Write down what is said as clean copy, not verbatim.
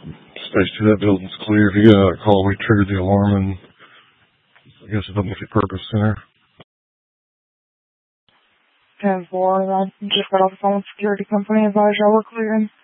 Stage 2, that building's clear. If you get another call, we triggered the alarm, and I guess it's a multi-purpose center. 10-4, I just got off the phone with security company, advised y'all were clearing.